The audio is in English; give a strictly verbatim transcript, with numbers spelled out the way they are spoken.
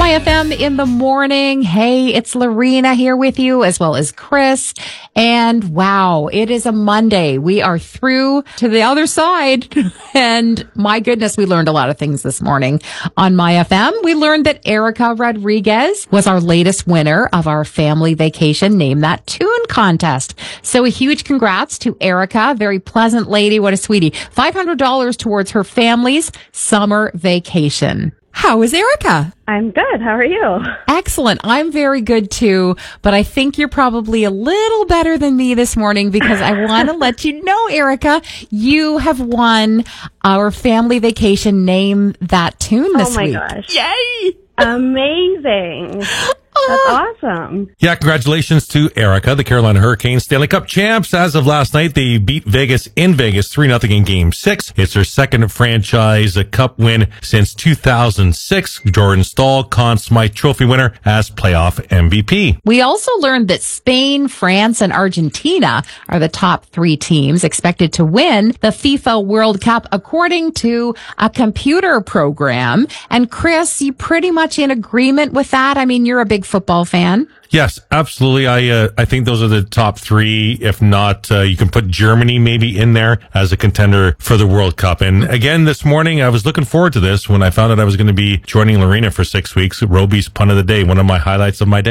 My F M in the morning. Hey, it's Lorena here with you, as well as Chris. And wow, it is a Monday. We are through to the other side. And my goodness, we learned a lot of things this morning on My F M. We learned that Erica Rodriguez was our latest winner of our family vacation Name That Tune contest. So a huge congrats to Erica. Very pleasant lady. What a sweetie. five hundred dollars towards her family's summer vacation. How is Erica? I'm good. How are you? Excellent. I'm very good too, but I think you're probably a little better than me this morning because I want to let you know, Erica, you have won our family vacation Name That Tune this week. Oh my week. gosh. Yay! Amazing. That's awesome. Yeah, congratulations to Erica. The Carolina Hurricanes Stanley Cup champs. As of last night, they beat Vegas in Vegas three nothing in Game six. It's their second franchise cup win since two thousand six. Jordan Staal, Conn Smythe Trophy winner as playoff M V P. We also learned that Spain, France, and Argentina are the top three teams expected to win the FIFA World Cup according to a computer program. And Chris, you pretty much in agreement with that? I mean, you're a big football fan. Yes, absolutely. I uh, I think those are the top three. If not, uh, you can put Germany maybe in there as a contender for the World Cup. And again, this morning, I was looking forward to this when I found out I was going to be joining Lorena for six weeks. Roby's pun of the day, one of my highlights of my day.